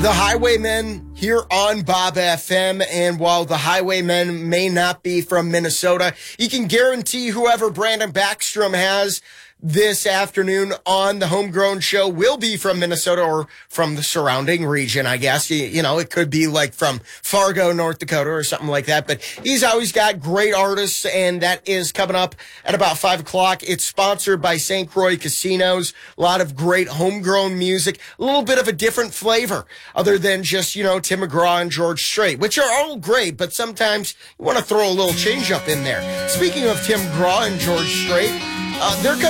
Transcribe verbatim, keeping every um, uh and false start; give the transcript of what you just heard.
The Highwaymen here on Bob F M, and while the Highwaymen may not be from Minnesota, you can guarantee whoever Brandon Backstrom has this afternoon on the Homegrown Show will be from Minnesota or from the surrounding region, I guess. You, you know, it could be like from Fargo, North Dakota or something like that. But he's always got great artists, and that is coming up at about five o'clock. It's sponsored by Saint Croix Casinos. A lot of great homegrown music, a little bit of a different flavor other than just, you know, Tim McGraw and George Strait, which are all great, but sometimes you want to throw a little change up in there. Speaking of Tim McGraw and George Strait, uh, they're coming